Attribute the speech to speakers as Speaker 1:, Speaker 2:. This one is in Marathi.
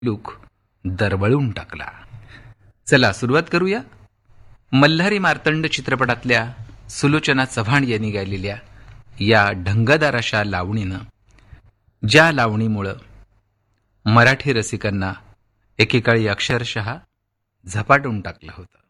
Speaker 1: लूक दरवळून टाकला. चला सुरुवात करूया. मल्हारी मार्तंड चित्रपटातल्या सुलोचना चव्हाण यांनी गायलेल्या या ढंगदार अशा लावणीनं, ज्या लावणीमुळं मराठी रसिकांना एकेकाळी अक्षरशः झपाटून टाकलं होतं.